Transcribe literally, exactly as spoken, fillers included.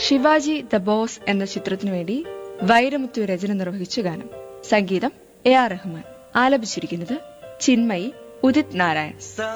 Shivaji the boss എന്ന ചിത്രത്തിനു വേണ്ടി വൈരമുത്തു രചന നിർവഹിച്ച ഗാനം. സംഗീതം എ ആർ റഹ്മാൻ. ആലപിച്ചിരിക്കുന്നത് ചിന്മയി, ഉദിത് നാരായൺ.